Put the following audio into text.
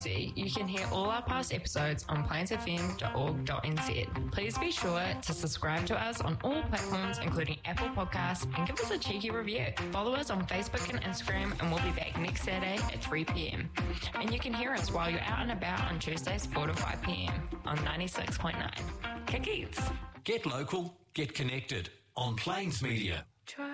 You can hear all our past episodes on plainsfm.org.nz. Please be sure to subscribe to us on all platforms, including Apple Podcasts, and give us a cheeky review. Follow us on Facebook and Instagram, and we'll be back next Saturday at 3 p.m. And you can hear us while you're out and about on Tuesdays 4 to 5 p.m. on 96.9. Kickies. Get local, get connected on Plains Media.